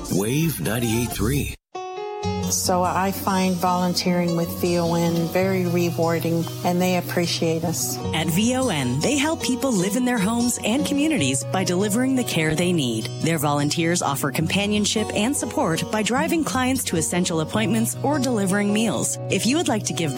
Wave 98.3. So I find volunteering with VON very rewarding, and they appreciate us. At VON, they help people live in their homes and communities by delivering the care they need. Their volunteers offer companionship and support by driving clients to essential appointments or delivering meals. If you would like to give